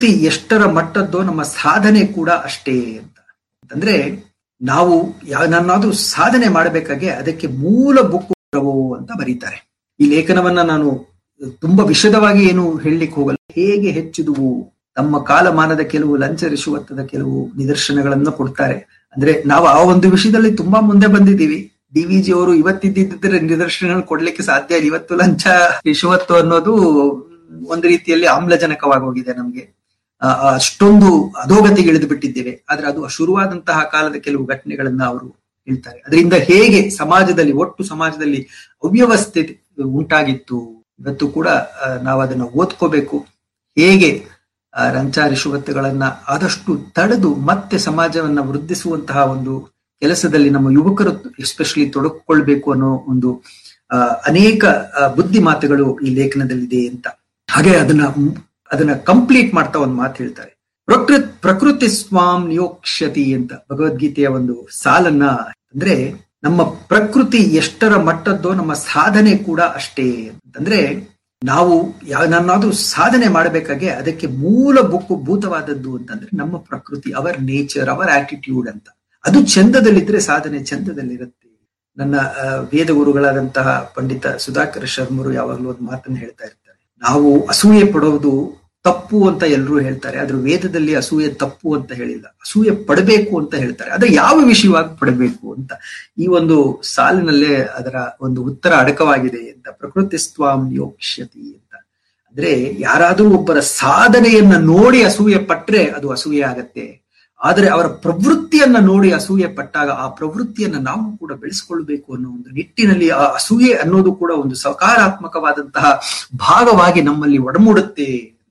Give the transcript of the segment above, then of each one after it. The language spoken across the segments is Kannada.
ಎಷ್ಟರ ಮಟ್ಟದ್ದೋ ನಮ್ಮ ಸಾಧನೆ ಕೂಡ ಅಷ್ಟೇ ಅಂತ. ಅಂದ್ರೆ ನಾವು ನನ್ನಾದ್ರೂ ಸಾಧನೆ ಮಾಡಬೇಕಾಗೆ ಅದಕ್ಕೆ ಮೂಲ ಬುಕ್ಕು ಅಂತ ಬರೀತಾರೆ. ಈ ಲೇಖನವನ್ನ ನಾನು ತುಂಬಾ ವಿಶದವಾಗಿ ಏನು ಹೇಳಲಿಕ್ಕೆ ಹೋಗಲ್ಲ. ಹೇಗೆ ಹೆಚ್ಚಿದುವು ತಮ್ಮ ಕಾಲಮಾನದ ಕೆಲವು ಲಂಚ ರಿಶ್ವತ್ತದ ಕೆಲವು ನಿದರ್ಶನಗಳನ್ನ ಕೊಡ್ತಾರೆ. ಅಂದ್ರೆ ನಾವು ಆ ಒಂದು ವಿಷಯದಲ್ಲಿ ತುಂಬಾ ಮುಂದೆ ಬಂದಿದ್ದೀವಿ. DVG ಅವರು ಇವತ್ತಿದ್ದಿದ್ರೆ ನಿದರ್ಶನಗಳು ಕೊಡ್ಲಿಕ್ಕೆ ಸಾಧ್ಯ ಇಲ್ಲ. ಇವತ್ತು ಲಂಚ ರಿಶ್ವತ್ತು ಅನ್ನೋದು ಒಂದು ರೀತಿಯಲ್ಲಿ ಆಮ್ಲಜನಕವಾಗಿ ಹೋಗಿದೆ. ನಮ್ಗೆ ಅಷ್ಟೊಂದು ಅಧೋಗತಿಗೆ ಇಳಿದು ಬಿಟ್ಟಿದ್ದೇವೆ. ಆದ್ರೆ ಅದು ಶುರುವಾದಂತಹ ಕಾಲದ ಕೆಲವು ಘಟನೆಗಳನ್ನ ಅವರು ಹೇಳ್ತಾರೆ. ಅದರಿಂದ ಹೇಗೆ ಸಮಾಜದಲ್ಲಿ ಒಟ್ಟು ಸಮಾಜದಲ್ಲಿ ಅವ್ಯವಸ್ಥೆ ಉಂಟಾಗಿತ್ತು, ಇವತ್ತು ಕೂಡ ನಾವು ಅದನ್ನ ಓದ್ಕೋಬೇಕು. ಹೇಗೆ ಲಂಚ ರಿಶ್ವತ್ತುಗಳನ್ನ ಆದಷ್ಟು ತಡೆದು ಮತ್ತೆ ಸಮಾಜವನ್ನ ವೃದ್ಧಿಸುವಂತಹ ಒಂದು ಕೆಲಸದಲ್ಲಿ ನಮ್ಮ ಯುವಕರು ಎಸ್ಪೆಷಲಿ ತೊಡಗಿಕೊಳ್ಬೇಕು ಅನ್ನೋ ಒಂದು ಅನೇಕ ಬುದ್ಧಿ ಮಾತುಗಳು ಈ ಲೇಖನದಲ್ಲಿದೆ ಅಂತ. ಹಾಗೆ ಅದನ್ನ ಕಂಪ್ಲೀಟ್ ಮಾಡ್ತಾ ಒಂದು ಮಾತು ಹೇಳ್ತಾರೆ. ಪ್ರಕೃತಿ ಸ್ವಾಂ ನಿಯೋಕ್ಷ್ಯತಿ ಅಂತ ಭಗವದ್ಗೀತೆಯ ಒಂದು ಸಾಲನ್ನ, ಅಂದ್ರೆ ನಮ್ಮ ಪ್ರಕೃತಿ ಎಷ್ಟರ ಮಟ್ಟದ್ದೋ ನಮ್ಮ ಸಾಧನೆ ಕೂಡ ಅಷ್ಟೇ ಅಂತಂದ್ರೆ ನಾವು ನನ್ನಾದ್ರೂ ಸಾಧನೆ ಮಾಡಬೇಕಾಗೆ ಅದಕ್ಕೆ ಮೂಲ ಭೂತವಾದದ್ದು ಅಂತಂದ್ರೆ ನಮ್ಮ ಪ್ರಕೃತಿ, ಅವರ್ ನೇಚರ್, ಅವರ್ ಆಟಿಟ್ಯೂಡ್ ಅಂತ. ಅದು ಚಂದದಲ್ಲಿದ್ರೆ ಸಾಧನೆ ಚಂದದಲ್ಲಿರುತ್ತೆ. ನನ್ನ ವೇದ ಗುರುಗಳಾದಂತಹ ಪಂಡಿತ ಸುಧಾಕರ್ ಶರ್ಮರು ಯಾವಾಗಲೂ ಒಂದು ಮಾತನ್ನು ಹೇಳ್ತಾ ಇರ್ತಾರೆ. ನಾವು ಅಸೂಯೆ ಪಡೋದು ತಪ್ಪು ಅಂತ ಎಲ್ಲರೂ ಹೇಳ್ತಾರೆ, ಆದ್ರೆ ವೇದದಲ್ಲಿ ಅಸೂಯೆ ತಪ್ಪು ಅಂತ ಹೇಳಿಲ್ಲ, ಅಸೂಯೆ ಪಡಬೇಕು ಅಂತ ಹೇಳ್ತಾರೆ. ಆದ್ರೆ ಯಾವ ವಿಷಯವಾಗಿ ಪಡಬೇಕು ಅಂತ ಈ ಒಂದು ಸಾಲಿನಲ್ಲೇ ಅದರ ಒಂದು ಉತ್ತರ ಅಡಕವಾಗಿದೆ ಅಂತ. ಪ್ರಕೃತಿ ಸ್ವಾಂ ಯೋಕ್ಷ್ಯತಿ ಅಂತ ಅಂದ್ರೆ ಯಾರಾದ್ರೂ ಒಬ್ಬರ ಸಾಧನೆಯನ್ನ ನೋಡಿ ಅಸೂಯೆ ಪಟ್ರೆ ಅದು ಅಸೂಯೆ ಆಗತ್ತೆ. ಆದ್ರೆ ಅವರ ಪ್ರವೃತ್ತಿಯನ್ನ ನೋಡಿ ಅಸೂಯೆ ಪಟ್ಟಾಗ ಆ ಪ್ರವೃತ್ತಿಯನ್ನ ನಾವು ಕೂಡ ಬೆಳೆಸ್ಕೊಳ್ಬೇಕು ಅನ್ನೋ ಒಂದು ನಿಟ್ಟಿನಲ್ಲಿ ಆ ಅಸೂಯೆ ಅನ್ನೋದು ಕೂಡ ಒಂದು ಸಕಾರಾತ್ಮಕವಾದಂತಹ ಭಾಗವಾಗಿ ನಮ್ಮಲ್ಲಿ ಒಡಮೂಡುತ್ತೆ.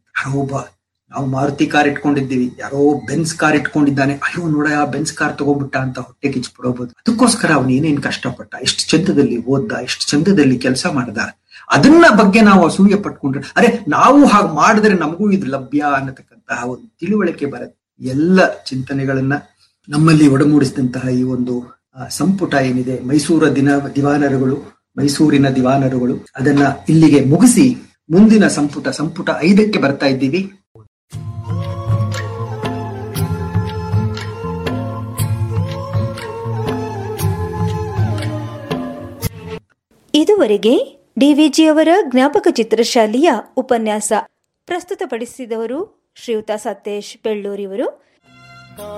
ನಾವು ಮಾರುತಿ ಕಾರ್ ಇಟ್ಕೊಂಡಿದ್ದೀವಿ, ಯಾರೋ ಬೆನ್ಸ್ ಕಾರ್ ಇಟ್ಕೊಂಡಿದ್ದಾನೆ, ಅಯ್ಯೋ ನೋಡ ಆ ಬೆನ್ಸ್ ಕಾರ್ ತಗೊಂಡ್ಬಿಟ್ಟ ಅಂತ ಹೊಟ್ಟೆ ಕಿಚ್ಚು ಪಡೋಬಹುದು. ಅದಕ್ಕೋಸ್ಕರ ಅವನು ಏನೇನ್ ಕಷ್ಟಪಟ್ಟ, ಎಷ್ಟು ಚಂದದಲ್ಲಿ ಓದ್ದ, ಎಷ್ಟು ಚಂದದಲ್ಲಿ ಕೆಲಸ ಮಾಡ್ದ, ಅದನ್ನ ಬಗ್ಗೆ ನಾವು ಅಸೂಯೆ ಪಟ್ಕೊಂಡ್ರೆ ಅರೆ ನಾವು ಹಾಗೆ ಮಾಡಿದ್ರೆ ನಮಗೂ ಇದು ಲಭ್ಯ ಅನ್ನತಕ್ಕಂತಹ ಒಂದು ತಿಳುವಳಿಕೆ ಬರುತ್ತೆ. ಎಲ್ಲ ಚಿಂತನೆಗಳನ್ನ ನಮ್ಮಲ್ಲಿ ಒಡಮೂಡಿಸಿದಂತಹ ಈ ಒಂದು ಸಂಪುಟ ಏನಿದೆ ಮೈಸೂರಿನ ದಿವಾನರುಗಳು ಅದನ್ನ ಇಲ್ಲಿಗೆ ಮುಗಿಸಿ ಮುಂದಿನ ಸಂಪುಟ 5ಕ್ಕೆ ಬರ್ತಾ ಇದ್ದೀವಿ. ಇದುವರೆಗೆ DVG ಅವರ ಜ್ಞಾಪಕ ಚಿತ್ರಶಾಲೆಯ ಉಪನ್ಯಾಸ ಪ್ರಸ್ತುತಪಡಿಸಿದವರು ಶ್ರೀಯುತ ಸತೇಶ್ ಬೆಳ್ಳೂರಿವರು.